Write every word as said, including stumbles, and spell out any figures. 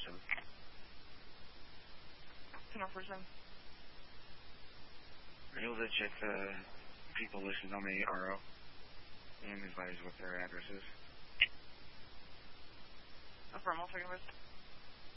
seven. ten oh four seven. Are you able to check the people listed on the R O and advise what their address is? No problem, I'll take it.